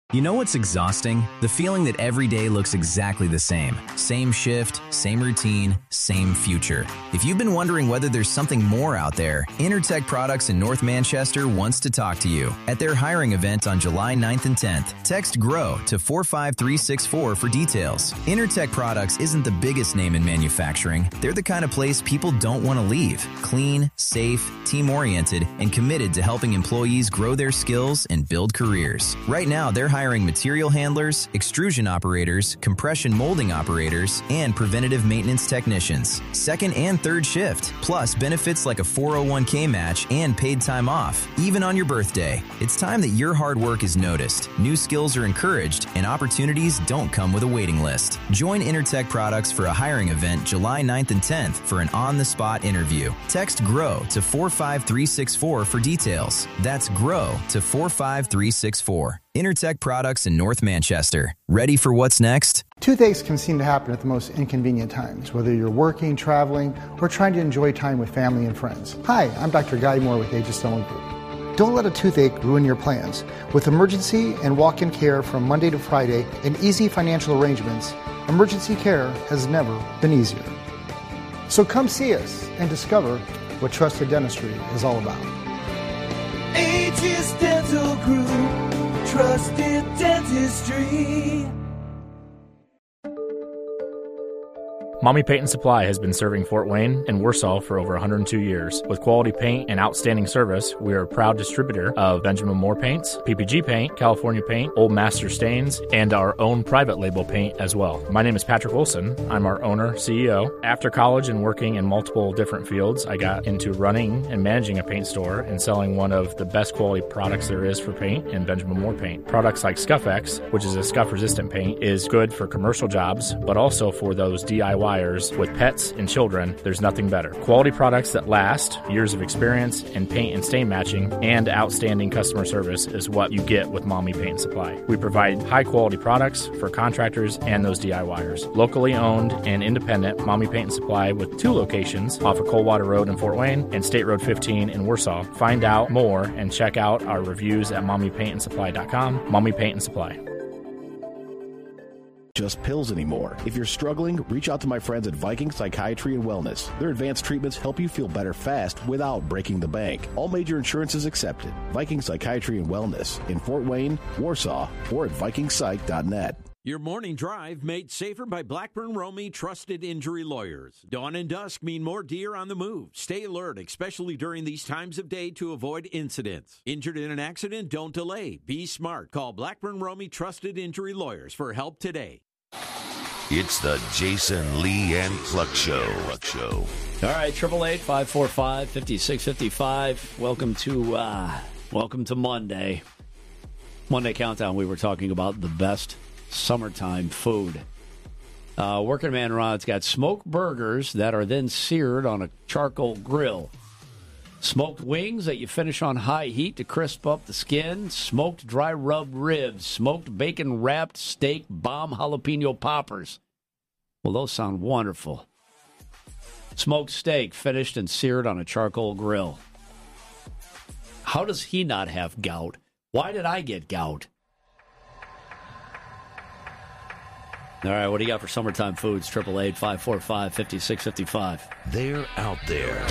You know what's exhausting? The feeling that every day looks exactly the same. Same shift, same routine, same future. If you've been wondering whether there's something more out there, Intertech Products in North Manchester wants to talk to you. At their hiring event on July 9th and 10th, text GROW to 45364 for details. Intertech Products isn't the biggest name in manufacturing. They're the kind of place people don't want to leave. Clean, safe, team-oriented, and committed to helping employees grow their skills and build careers. Right now, they're hiring material handlers, extrusion operators, compression molding operators, and preventative maintenance technicians. Second and third shift, plus benefits like a 401k match and paid time off, even on your birthday. It's time that your hard work is noticed, new skills are encouraged, and opportunities don't come with a waiting list. Join Intertech Products for a hiring event July 9th and 10th for an on-the-spot interview. Text GROW to 45364 for details. That's GROW to 45364. Intertech Products in North Manchester. Ready for what's next? Toothaches can seem to happen at the most inconvenient times, whether you're working, traveling, or trying to enjoy time with family and friends. Hi, I'm Dr. Guy Moore with Aegis Stone Group. Don't let a toothache ruin your plans. With emergency and walk-in care from Monday to Friday and easy financial arrangements, emergency care has never been easier. So come see us and discover what trusted dentistry is all about. Aegis Dental Group. Trusted dentistry. Mommy Paint and Supply has been serving Fort Wayne and Warsaw for over 102 years. With quality paint and outstanding service, we are a proud distributor of Benjamin Moore Paints, PPG Paint, California Paint, Old Master Stains, and our own private label paint as well. My name is Patrick Wilson. I'm our owner, CEO. After college and working in multiple different fields, I got into running and managing a paint store and selling one of the best quality products there is for paint in Benjamin Moore Paint. Products like Scuff-X, which is a scuff-resistant paint, is good for commercial jobs, but also for those DIY with pets and children. There's nothing better. Quality products that last, years of experience in paint and stain matching, and outstanding customer service is what you get with Mommy Paint and Supply. We provide high quality products for contractors and those DIYers. Locally owned and independent Mommy Paint and Supply with 2 locations off of Coldwater Road in Fort Wayne and State Road 15 in Warsaw. Find out more and check out our reviews at mommypaintandsupply.com. Mommy Paint and Supply. Just pills anymore. If you're struggling, reach out to my friends at Viking Psychiatry and Wellness. Their advanced treatments help you feel better fast without breaking the bank. All major insurances accepted. Viking Psychiatry and Wellness in Fort Wayne, Warsaw, or at vikingpsych.net. Your morning drive made safer by Blackburn Romey Trusted Injury Lawyers. Dawn and dusk mean more deer on the move. Stay alert, especially during these times of day, to avoid incidents. Injured in an accident? Don't delay. Be smart. Call Blackburn Romey Trusted Injury Lawyers for help today. It's the Jason Lee and Cluck Show. All right, 888-545-5655. Welcome to Monday. Monday Countdown. We were talking about the best summertime food. Working Man Rod's got smoked burgers that are then seared on a charcoal grill. Smoked wings that you finish on high heat to crisp up the skin. Smoked dry rub ribs. Smoked bacon wrapped steak bomb jalapeno poppers. Well, those sound wonderful. Smoked steak finished and seared on a charcoal grill. How does he not have gout? Why did I get gout? All right, what do you got for summertime foods? 888-545-5655. They're out there.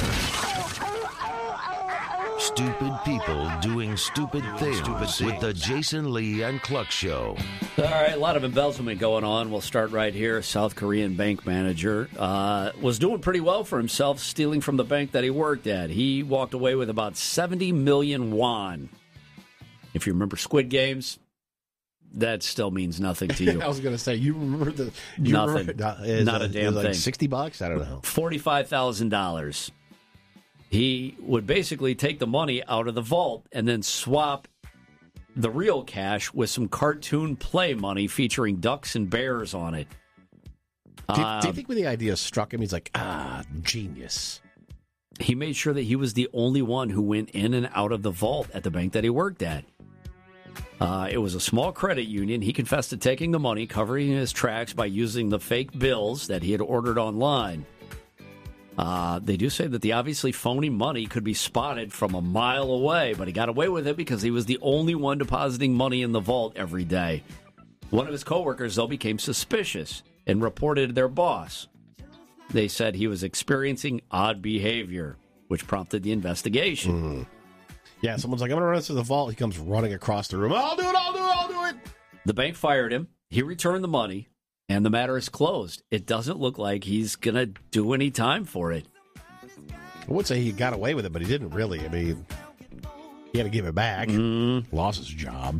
Stupid people doing stupid things with the Jason Lee and Cluck Show. All right, a lot of embezzlement going on. We'll start right here. South Korean bank manager was doing pretty well for himself, stealing from the bank that he worked at. He walked away with about 70 million won. If you remember Squid Games, that still means nothing to you. I was going to say, you remember the... Nothing. Not a damn thing. $60? I don't know. $45,000. He would basically take the money out of the vault and then swap the real cash with some cartoon play money featuring ducks and bears on it. Do you think when the idea struck him, he's like, genius? He made sure that he was the only one who went in and out of the vault at the bank that he worked at. It was a small credit union. He confessed to taking the money, covering his tracks by using the fake bills that he had ordered online. They do say that the obviously phony money could be spotted from a mile away, but he got away with it because he was the only one depositing money in the vault every day. One of his coworkers, though, became suspicious and reported their boss. They said he was experiencing odd behavior, which prompted the investigation. Yeah, someone's like, I'm going to run into the vault. He comes running across the room. I'll do it. The bank fired him. He returned the money, and the matter is closed. It doesn't look like he's going to do any time for it. I would say he got away with it, but he didn't really. I mean, he had to give it back. Lost his job.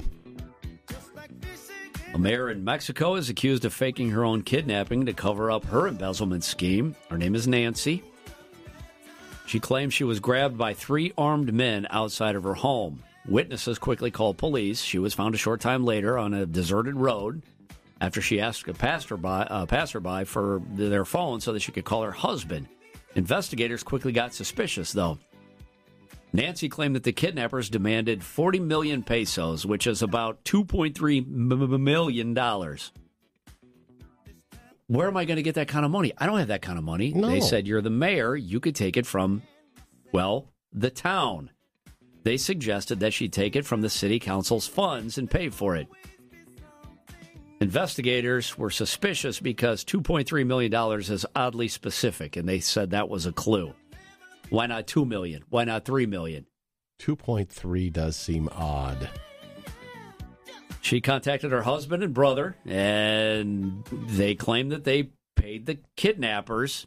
A mayor in Mexico is accused of faking her own kidnapping to cover up her embezzlement scheme. Her name is Nancy. She claims she was grabbed by 3 armed men outside of her home. Witnesses quickly called police. She was found a short time later on a deserted road after she asked a passerby for their phone so that she could call her husband. Investigators quickly got suspicious, though. Nancy claimed that the kidnappers demanded 40 million pesos, which is about $2.3 million. Where am I going to get that kind of money? I don't have that kind of money. No. They said, you're the mayor. You could take it from, well, the town. They suggested that she take it from the city council's funds and pay for it. Investigators were suspicious because $2.3 million is oddly specific, and they said that was a clue. Why not $2 million? Why not $3 million? 2.3 does seem odd. She contacted her husband and brother, and they claimed that they paid the kidnappers.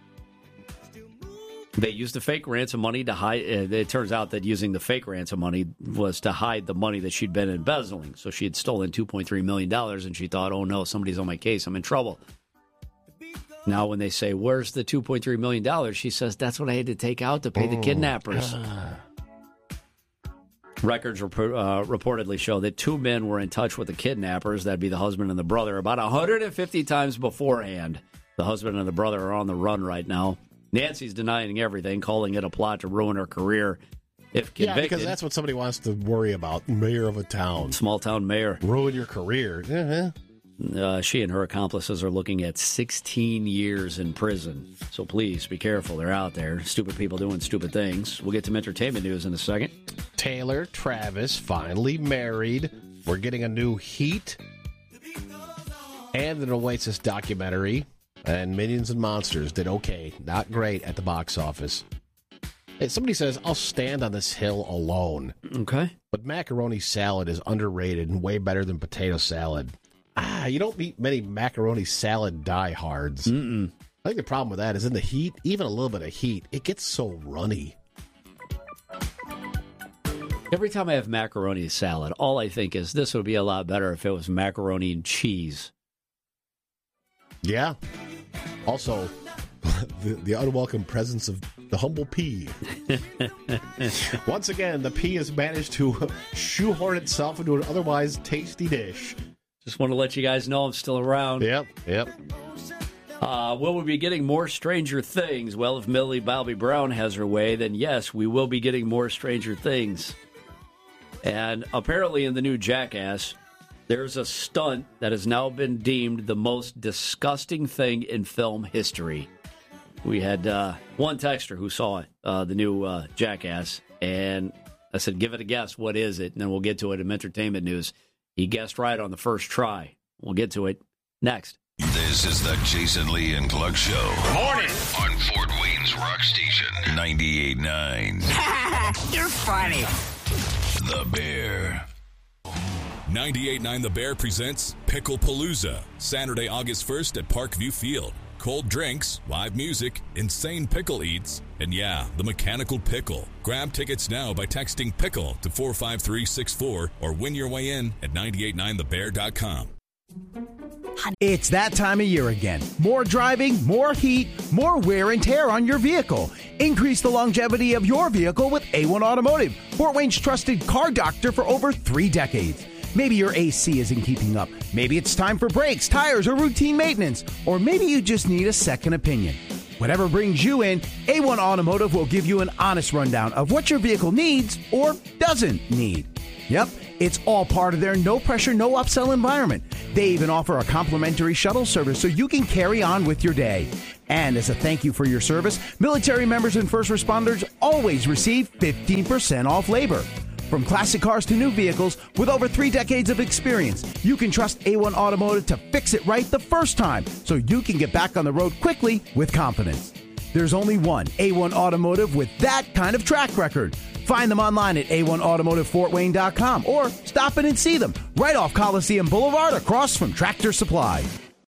They used the fake ransom money to hide. It turns out that using the fake ransom money was to hide the money that she'd been embezzling. So she had stolen $2.3 million, and she thought, oh, no, somebody's on my case. I'm in trouble. Now, when they say, where's the $2.3 million? She says, that's what I had to take out to pay the kidnappers. Records reportedly show that 2 men were in touch with the kidnappers. That'd be the husband and the brother about 150 times beforehand. The husband and the brother are on the run right now. Nancy's denying everything, calling it a plot to ruin her career. If convicted, yeah, because that's what somebody wants to worry about. Mayor of a town. Small town mayor. Ruin your career. She and her accomplices are looking at 16 years in prison. So please be careful. They're out there. Stupid people doing stupid things. We'll get to entertainment news in a second. Taylor Travis finally married. We're getting a new Heat and an Oasis documentary. And Minions and Monsters did okay. Not great at the box office. Hey, somebody says, I'll stand on this hill alone. Okay. But macaroni salad is underrated and way better than potato salad. You don't meet many macaroni salad diehards. I think the problem with that is in the heat, even a little bit of heat, it gets so runny. Every time I have macaroni salad, all I think is this would be a lot better if it was macaroni and cheese. Yeah. Also, the unwelcome presence of the humble pea. Once again, the pea has managed to shoehorn itself into an otherwise tasty dish. Just want to let you guys know I'm still around. Yep. Will we be getting more Stranger Things? Well, if Millie Bobby Brown has her way, then yes, we will be getting more Stranger Things. And apparently in the new Jackass, there's a stunt that has now been deemed the most disgusting thing in film history. We had one texter who saw the new Jackass, and I said, give it a guess. What is it? And then we'll get to it in entertainment news. He guessed right on the first try. We'll get to it next. This is the Jason Lee and Clark Show. Morning. On Fort Wayne's Rock Station, 98.9. You're funny. The Bear. 98.9 The Bear presents Pickle Palooza, Saturday, August 1st at Parkview Field. Cold drinks, live music, insane pickle eats, and yeah, the mechanical pickle. Grab tickets now by texting pickle to 45364 or win your way in at 989thebear.com. It's that time of year again. More driving, more heat, more wear and tear on your vehicle. Increase the longevity of your vehicle with A1 Automotive, Fort Wayne's trusted car doctor for over 3 decades. Maybe your AC isn't keeping up. Maybe it's time for brakes, tires, or routine maintenance. Or maybe you just need a second opinion. Whatever brings you in, A1 Automotive will give you an honest rundown of what your vehicle needs or doesn't need. Yep, it's all part of their no-pressure, no-upsell environment. They even offer a complimentary shuttle service so you can carry on with your day. And as a thank you for your service, military members and first responders always receive 15% off labor. From classic cars to new vehicles, with over 3 decades of experience, you can trust A1 Automotive to fix it right the first time, so you can get back on the road quickly with confidence. There's only one A1 Automotive with that kind of track record. Find them online at a1automotivefortwayne.com or stop in and see them right off Coliseum Boulevard across from Tractor Supply.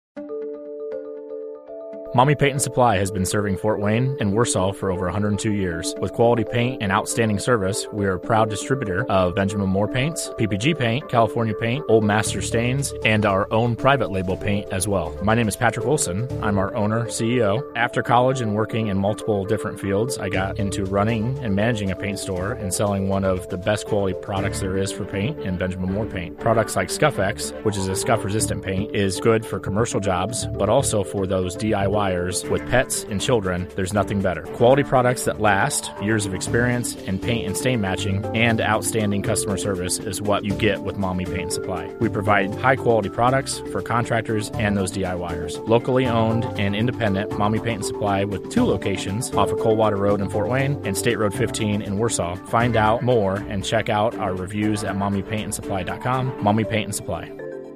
Mommy Paint & Supply has been serving Fort Wayne and Warsaw for over 102 years. With quality paint and outstanding service, we are a proud distributor of Benjamin Moore Paints, PPG Paint, California Paint, Old Master Stains, and our own private label paint as well. My name is Patrick Wilson. I'm our owner, CEO. After college and working in multiple different fields, I got into running and managing a paint store and selling one of the best quality products there is for paint in Benjamin Moore Paint. Products like Scuff-X, which is a scuff-resistant paint, is good for commercial jobs, but also for those DIYers with pets and children. There's nothing better. Quality products that last, years of experience in paint and stain matching, and outstanding customer service is what you get with Mommy Paint & Supply. We provide high-quality products for contractors and those DIYers. Locally owned and independent, Mommy Paint & Supply with 2 locations off of Coldwater Road in Fort Wayne and State Road 15 in Warsaw. Find out more and check out our reviews at mommypaintandsupply.com. Mommy Paint & Supply.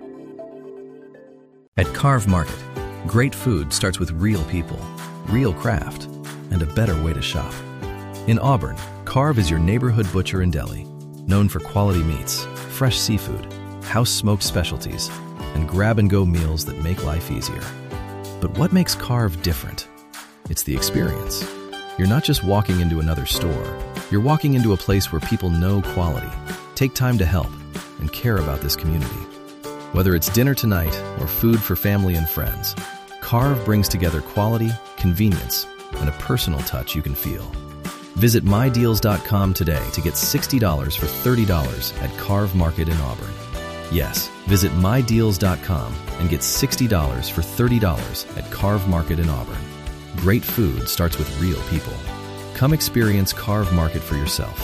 At Carve Market, great food starts with real people, real craft, and a better way to shop. In Auburn, Carve is your neighborhood butcher and deli, known for quality meats, fresh seafood, house-smoked specialties, and grab-and-go meals that make life easier. But what makes Carve different? It's the experience. You're not just walking into another store. You're walking into a place where people know quality, take time to help, and care about this community. Whether it's dinner tonight or food for family and friends, Carve brings together quality, convenience, and a personal touch you can feel. Visit MyDeals.com today to get $60 for $30 at Carve Market in Auburn. Yes, visit MyDeals.com and get $60 for $30 at Carve Market in Auburn. Great food starts with real people. Come experience Carve Market for yourself.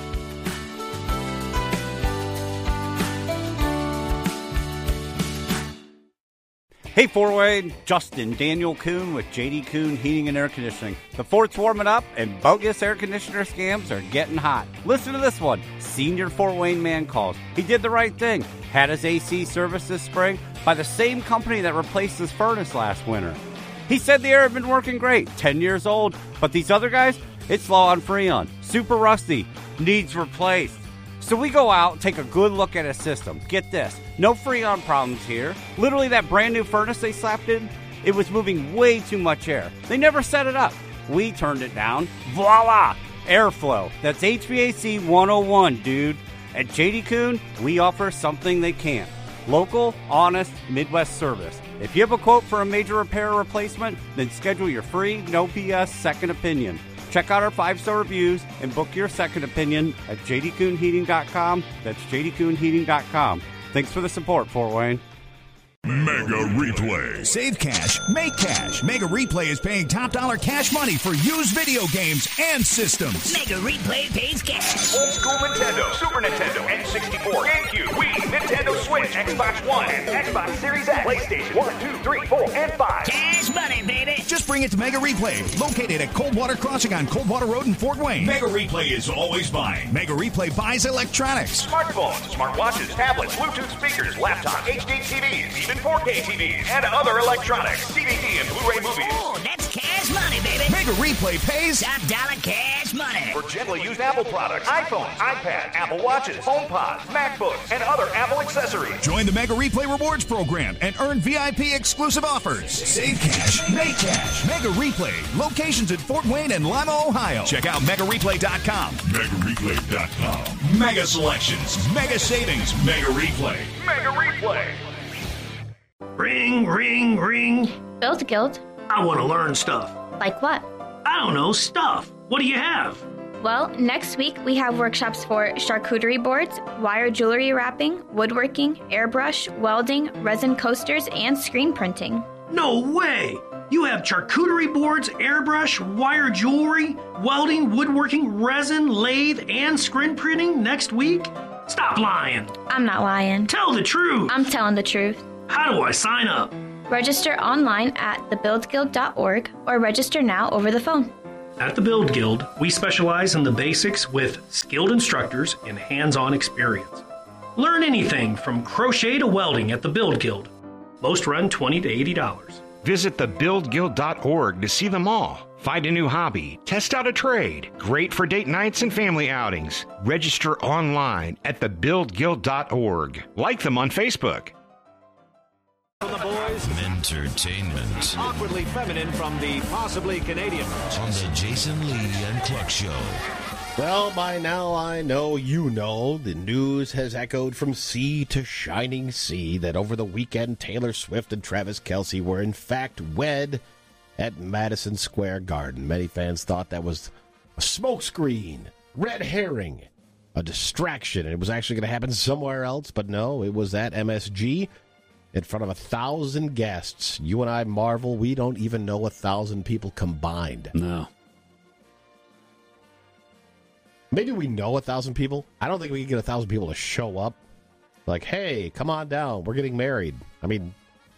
Hey, Fort Wayne, Justin Daniel Kuhn with JD Kuhn Heating and Air Conditioning. The fort's warming up and bogus air conditioner scams are getting hot. Listen to this one. Senior Fort Wayne man calls. He did the right thing. Had his AC serviced this spring by the same company that replaced his furnace last winter. He said the air had been working great, 10 years old, but these other guys, it's low on Freon, super rusty, needs replaced. So we go out, take a good look at his system. Get this, no Freon problems here. Literally that brand new furnace they slapped in, it was moving way too much air. They never set it up. We turned it down. Voila! Airflow. That's HVAC 101, dude. At JD Kuhn, we offer something they can't. Local, honest, Midwest service. If you have a quote for a major repair or replacement, then schedule your free, no BS second opinion. Check out our 5-star reviews and book your second opinion at jdkuhnheating.com. That's jdkuhnheating.com. Thanks for the support, Fort Wayne. Mega Replay. Save cash, make cash. Mega Replay is paying top dollar cash money for used video games and systems. Mega Replay pays cash. Old school Nintendo, Super Nintendo, N64, GameCube, Wii, Nintendo Switch, Xbox One, and Xbox Series X, PlayStation 1, 2, 3, 4, and 5. Cash money, baby. Just bring it to Mega Replay, located at Coldwater Crossing on Coldwater Road in Fort Wayne. Mega Replay is always buying. Mega Replay buys electronics. Smartphones, smartwatches, tablets, Bluetooth speakers, laptops, HD TVs, even 4K TVs, and other electronics, DVD and Blu-ray movies. Oh, that's cash money, baby. Mega Replay pays top dollar cash money. For gently used Apple products, iPhones, iPad, Apple Watches, HomePods, MacBooks, and other Apple accessories. Join the Mega Replay Rewards program and earn VIP exclusive offers. Save cash, make cash. Mega Replay. Locations in Fort Wayne and Lima, Ohio. Check out MegaReplay.com. MegaReplay.com. Mega selections, mega savings, Mega Replay. Mega Replay. Ring, ring, ring. Build Guild. I want to learn stuff. Like what? I don't know, stuff. What do you have? Well, next week we have workshops for charcuterie boards, wire jewelry wrapping, woodworking, airbrush, welding, resin coasters, and screen printing. No way! You have charcuterie boards, airbrush, wire jewelry, welding, woodworking, resin, lathe, and screen printing next week? Stop lying. I'm not lying. Tell the truth. I'm telling the truth. How do I sign up? Register online at thebuildguild.org or register now over the phone. At the Build Guild, we specialize in the basics with skilled instructors and hands-on experience. Learn anything from crochet to welding at the Build Guild. Most run $20 to $80. Visit thebuildguild.org to see them all. Find a new hobby. Test out a trade. Great for date nights and family outings. Register online at thebuildguild.org. Like them on Facebook. From the boys, entertainment. Awkwardly feminine from the possibly Canadian. On the Jason Lee and Cluck Show. Well, by now I know you know the news has echoed from sea to shining sea that over the weekend Taylor Swift and Travis Kelce were in fact wed at Madison Square Garden. Many fans thought that was a smokescreen, red herring, a distraction, and it was actually going to happen somewhere else, but no, it was at MSG in front of 1,000 guests. You and I marvel, we don't even know 1,000 people combined. No. Maybe we know 1,000 people. I don't think we can get 1,000 people to show up. Like, hey, come on down. We're getting married. I mean,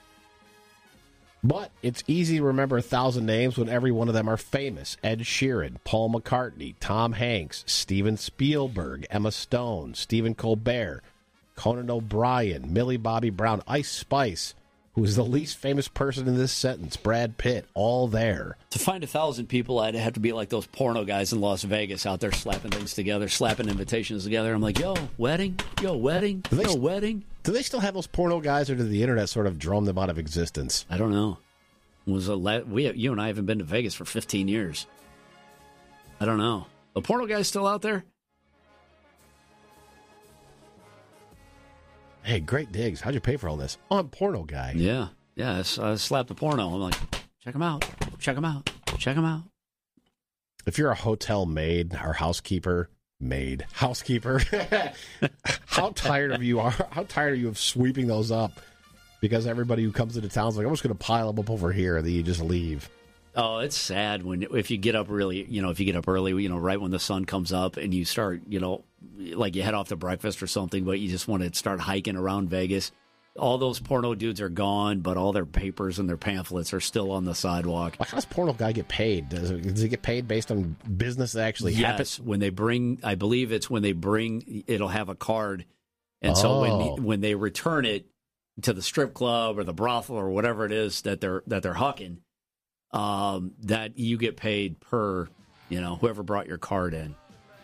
but it's easy to remember 1,000 names when every one of them are famous. Ed Sheeran, Paul McCartney, Tom Hanks, Steven Spielberg, Emma Stone, Stephen Colbert, Conan O'Brien, Millie Bobby Brown, Ice Spice, who is the least famous person in this sentence, Brad Pitt, all there. To find 1,000 people, I'd have to be like those porno guys in Las Vegas out there slapping things together, slapping invitations together. I'm like, yo, wedding, wedding. Do they still have those porno guys, or did the internet sort of drone them out of existence? I don't know. You and I haven't been to Vegas for 15 years. I don't know. The porno guy's still out there? Hey, great digs. How'd you pay for all this? Oh, I'm porno guy. Yeah. I slapped the porno. I'm like, check him out. If you're a hotel maid or housekeeper, how tired are you of sweeping those up? Because everybody who comes into town's like, I'm just going to pile them up over here, and then you just leave. Oh, it's sad if you get up early, right when the sun comes up and you start, like you head off to breakfast or something, but you just want to start hiking around Vegas. All those porno dudes are gone, but all their papers and their pamphlets are still on the sidewalk. How does porno guy get paid? Does he get paid based on business that actually happens? Yes, I believe it's when they bring, it'll have a card. And so when they return it to the strip club or the brothel or whatever it is that they're hawking, that you get paid per, whoever brought your card in.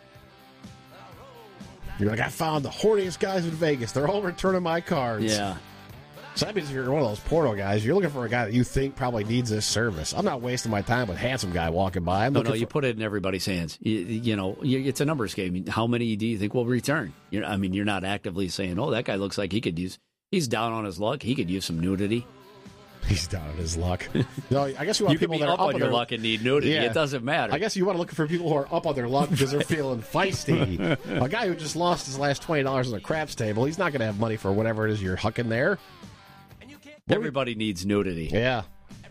You're like, I found the horniest guys in Vegas. They're all returning my cards. Yeah. So that means if you're one of those porno guys, you're looking for a guy that you think probably needs this service. I'm not wasting my time with a handsome guy walking by. You put it in everybody's hands. It's a numbers game. How many do you think will return? You're not actively saying, oh, that guy looks like he's down on his luck. He could use some nudity. He's down on his luck. No, I guess you want people that are up on your luck and need nudity. Yeah. It doesn't matter. I guess you want to look for people who are up on their luck because they're feeling feisty. A guy who just lost his last $20 on a craps table, he's not going to have money for whatever it is you're hucking there. Everybody needs nudity. Yeah.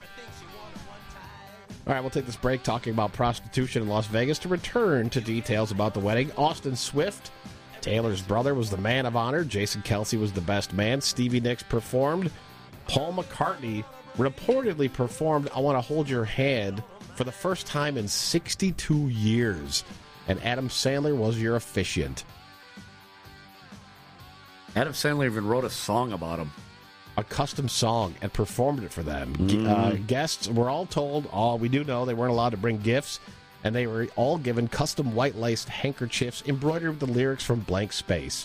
All right, we'll take this break talking about prostitution in Las Vegas to return to details about the wedding. Austin Swift, Taylor's brother, was the man of honor. Jason Kelce was the best man. Stevie Nicks performed. Paul McCartney reportedly performed I Want to Hold Your Hand for the first time in 62 years. And Adam Sandler was your officiant. Adam Sandler even wrote a song about him. A custom song, and performed it for them. Guests were all told, we do know they weren't allowed to bring gifts, and they were all given custom white-laced handkerchiefs embroidered with the lyrics from Blank Space.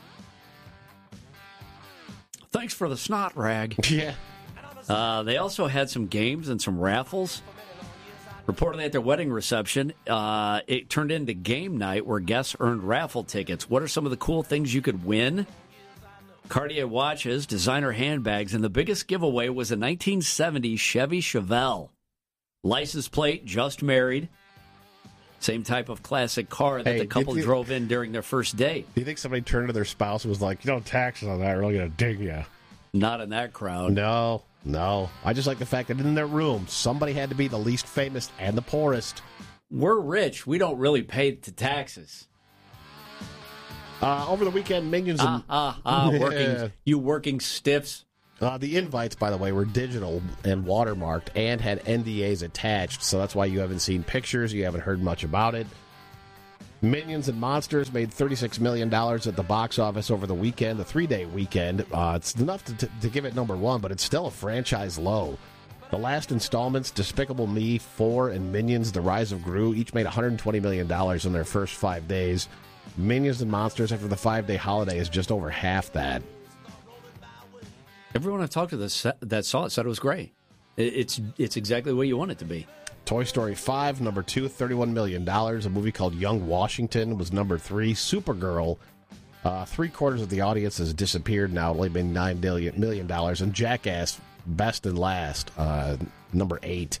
Thanks for the snot rag. Yeah. They also had some games and some raffles. Reportedly at their wedding reception, it turned into game night where guests earned raffle tickets. What are some of the cool things you could win? Cartier watches, designer handbags, and the biggest giveaway was a 1970 Chevy Chevelle. License plate, just married. Same type of classic car that the couple drove in during their first date. Do you think somebody turned to their spouse and was like, taxes on that are really going to dig you? Not in that crowd. No. I just like the fact that in their room, somebody had to be the least famous and the poorest. We're rich. We don't really pay the taxes. Over the weekend, Minions working stiffs. The invites, by the way, were digital and watermarked and had NDAs attached, so that's why you haven't seen pictures, you haven't heard much about it. Minions and Monsters made $36 million at the box office over the weekend, the 3-day weekend. It's enough to give it number one, but it's still a franchise low. The last installments, Despicable Me 4 and Minions: The Rise of Gru, each made $120 million in their first 5 days. Minions and Monsters, after the 5-day holiday, is just over half that. Everyone I've talked to that saw it said it was great. It's exactly what you want it to be. Toy Story 5, number 2, $31 million. A movie called Young Washington was number 3. Supergirl, 3/4 of the audience has disappeared now, only been $9 million. And Jackass, best and last, number 8.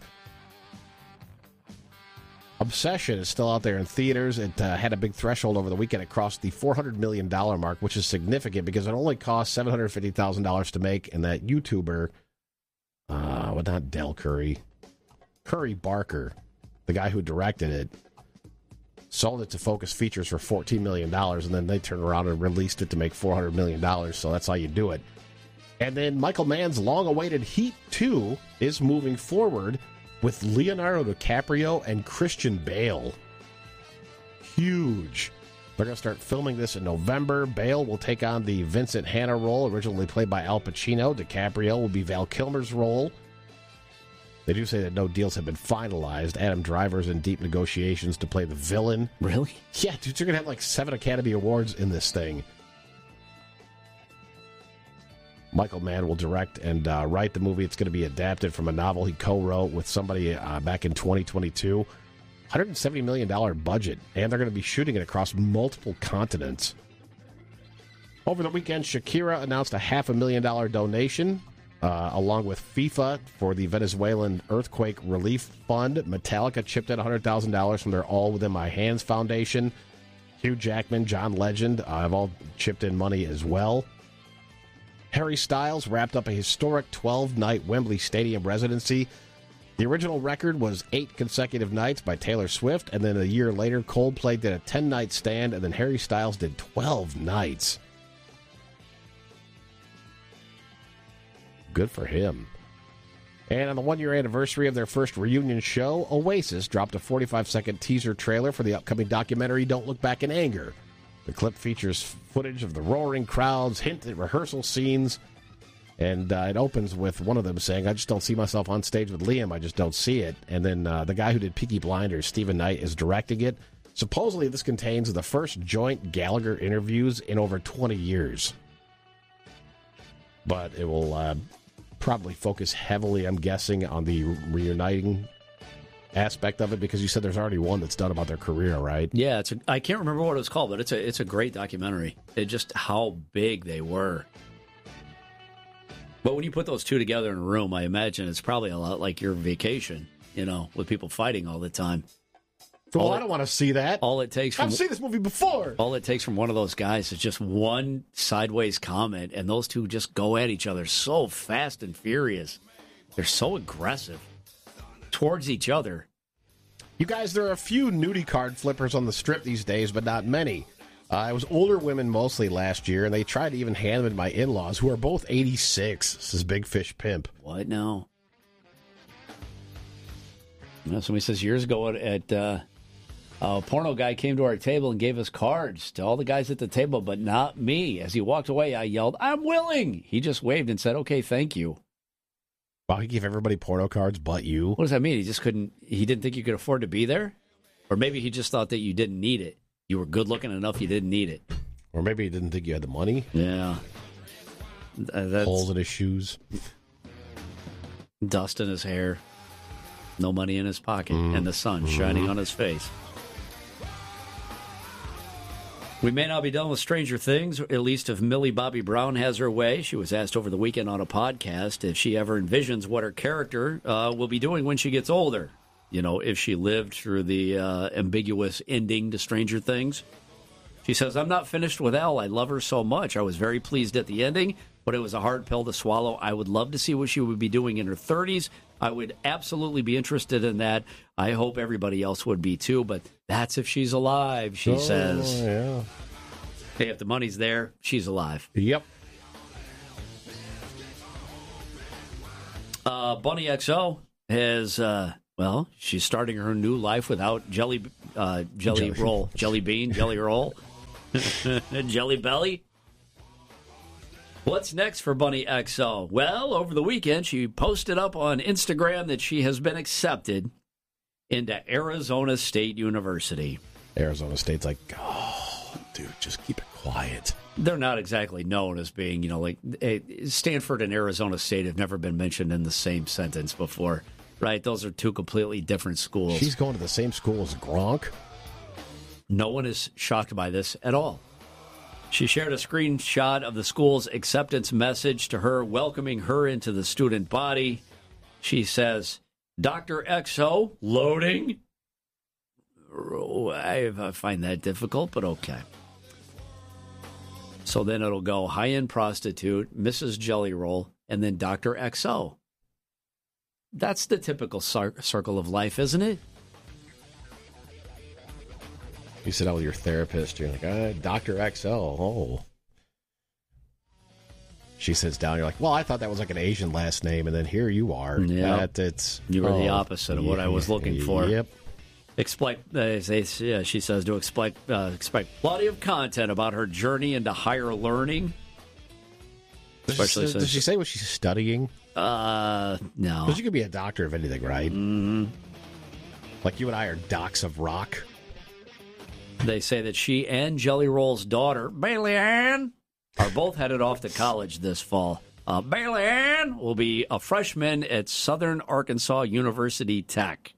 Obsession is still out there in theaters. It had a big threshold over the weekend. It crossed the $400 million mark, which is significant because it only cost $750,000 to make, and that YouTuber, not Del Curry, Curry Barker, the guy who directed it, sold it to Focus Features for $14 million, and then they turned around and released it to make $400 million, so that's how you do it. And then Michael Mann's long-awaited Heat 2 is moving forward with Leonardo DiCaprio and Christian Bale. Huge. They're going to start filming this in November. Bale will take on the Vincent Hanna role, originally played by Al Pacino. DiCaprio will be Val Kilmer's role. They do say that no deals have been finalized. Adam Driver's in deep negotiations to play the villain. Really? Yeah, dude, you're going to have like 7 Academy Awards in this thing. Michael Mann will direct and write the movie. It's going to be adapted from a novel he co-wrote with somebody back in 2022. $170 million budget, and they're going to be shooting it across multiple continents. Over the weekend, Shakira announced a $500,000 donation, along with FIFA for the Venezuelan Earthquake Relief Fund. Metallica chipped in $100,000 from their All Within My Hands Foundation. Hugh Jackman, John Legend have all chipped in money as well. Harry Styles wrapped up a historic 12-night Wembley Stadium residency. The original record was 8 consecutive nights by Taylor Swift, and then a year later, Coldplay did a 10-night stand, and then Harry Styles did 12 nights. Good for him. And on the 1-year anniversary of their first reunion show, Oasis dropped a 45-second teaser trailer for the upcoming documentary Don't Look Back in Anger. The clip features footage of the roaring crowds, hint at rehearsal scenes, and it opens with one of them saying, "I just don't see myself on stage with Liam, I just don't see it." And then the guy who did Peaky Blinders, Stephen Knight, is directing it. Supposedly this contains the first joint Gallagher interviews in over 20 years. But it will probably focus heavily, I'm guessing, on the reuniting aspect of it, because you said there's already one that's done about their career, right? Yeah, I can't remember what it was called, but it's a great documentary. It's just how big they were. But when you put those two together in a room, I imagine it's probably a lot like your vacation, with people fighting all the time. Well, I don't want to see that. All it takes I've seen this movie before. All it takes from one of those guys is just one sideways comment, and those two just go at each other so fast and furious. They're so aggressive towards each other. You guys, there are a few nudie card flippers on the strip these days, but not many. It was older women mostly last year, and they tried to even hand them to my in-laws, who are both 86. This is Big Fish Pimp. What now? Somebody says years ago a porno guy came to our table and gave us cards to all the guys at the table, but not me. As he walked away, I yelled, "I'm willing!" He just waved and said, "Okay, thank you." Wow, he gave everybody porno cards but you? What does that mean? He didn't think you could afford to be there? Or maybe he just thought that you didn't need it. You were good looking enough, you didn't need it. Or maybe he didn't think you had the money. Yeah. Holes in his shoes. Dust in his hair. No money in his pocket. And the sun shining on his face. We may not be done with Stranger Things, at least if Millie Bobby Brown has her way. She was asked over the weekend on a podcast if she ever envisions what her character will be doing when she gets older. If she lived through the ambiguous ending to Stranger Things. She says, "I'm not finished with Elle. I love her so much. I was very pleased at the ending, but it was a hard pill to swallow. I would love to see what she would be doing in her 30s. I would absolutely be interested in that. I hope everybody else would be too, but that's if she's alive," she says. Yeah. Hey, if the money's there, she's alive. Yep. Bunny XO has, she's starting her new life without jelly roll, jelly bean, jelly roll, jelly belly. What's next for Bunny XO? Well, over the weekend, she posted up on Instagram that she has been accepted into Arizona State University. Arizona State's like, oh, dude, just keep it quiet. They're not exactly known as being, like Stanford and Arizona State have never been mentioned in the same sentence before, right? Those are two completely different schools. She's going to the same school as Gronk. No one is shocked by this at all. She shared a screenshot of the school's acceptance message to her, welcoming her into the student body. She says, Dr. XO, loading. I find that difficult, but okay. So then it'll go high-end prostitute, Mrs. Jelly Roll, and then Dr. XO. That's the typical circle of life, isn't it? You sit out with your therapist, you're like, Dr. XO, oh. She sits down, you're like, well, I thought that was like an Asian last name, and then here you are. Yeah. You were the opposite of what I was looking for. Yep. She says to expect plenty of content about her journey into higher learning. Does she say what she's studying? No. Because you could be a doctor of anything, right? Mm-hmm. Like you and I are docs of rock. They say that she and Jelly Roll's daughter, Bailey Ann, are both headed off to college this fall. Bailey Ann will be a freshman at Southern Arkansas University Tech.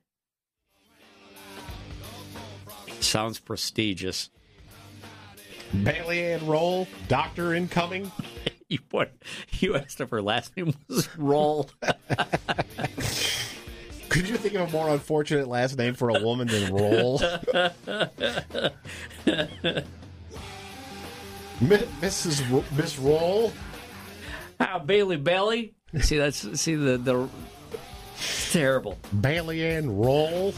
Sounds prestigious. Bailey Ann Roll, doctor incoming. You asked if her last name was Roll. Could you think of a more unfortunate last name for a woman than Roll? Miss Roll? Bailey. See the it's terrible. Bailey Ann Roll.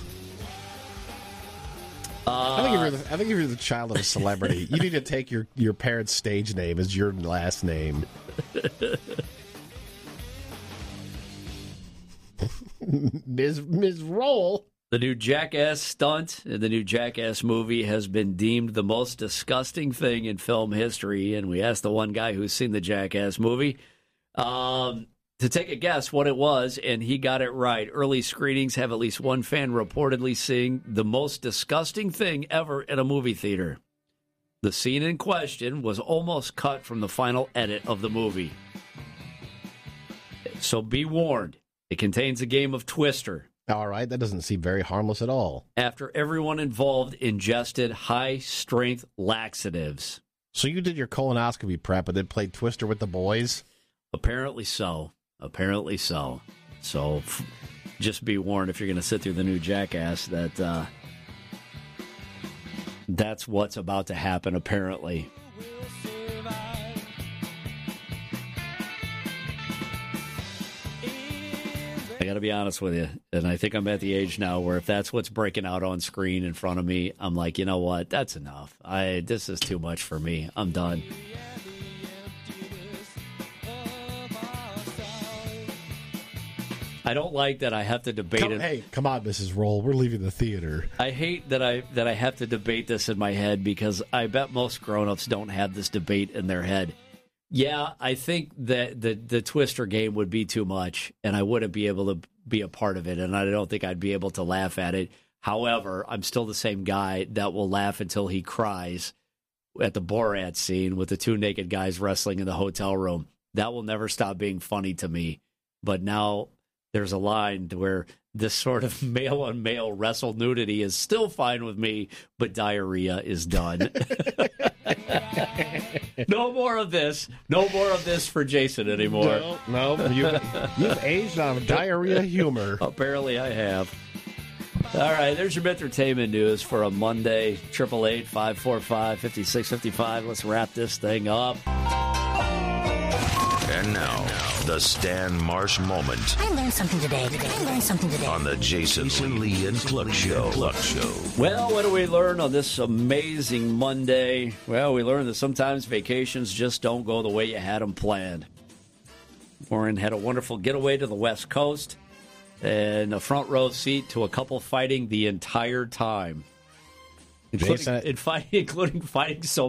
I think if you're the child of a celebrity, you need to take your parents' stage name as your last name. Ms. Roll. The new Jackass stunt, the new Jackass movie has been deemed the most disgusting thing in film history. And we asked the one guy who's seen the Jackass movie to take a guess what it was, and he got it right. Early screenings have at least one fan reportedly seeing the most disgusting thing ever at a movie theater. The scene in question was almost cut from the final edit of the movie. So be warned. It contains a game of Twister. All right, that doesn't seem very harmless at all. After everyone involved ingested high-strength laxatives. So you did your colonoscopy prep and then played Twister with the boys? Apparently so. So just be warned if you're going to sit through the new Jackass that that's what's about to happen, apparently. I got to be honest with you, and I think I'm at the age now where if that's what's breaking out on screen in front of me, I'm like, you know what? That's enough. This is too much for me. I'm done. I don't like that I have to debate it. Hey, come on, Mrs. Roll. We're leaving the theater. I hate that I have to debate this in my head because I bet most grown-ups don't have this debate in their head. Yeah, I think that the Twister game would be too much, and I wouldn't be able to be a part of it, and I don't think I'd be able to laugh at it. However, I'm still the same guy that will laugh until he cries at the Borat scene with the two naked guys wrestling in the hotel room. That will never stop being funny to me. But now there's a line where this sort of male-on-male wrestle nudity is still fine with me, but diarrhea is done. No more of this. No more of this for Jason anymore. No. You've aged on diarrhea humor. Apparently I have. All right, there's your entertainment news for a Monday. 888-545-5655. Let's wrap this thing up. And now, the Stan Marsh moment. I learned something today. On the Jason Lee and Cluck Show. Well, what do we learn on this amazing Monday? Well, we learned that sometimes vacations just don't go the way you had them planned. Warren had a wonderful getaway to the West Coast and a front row seat to a couple fighting the entire time. Including fighting so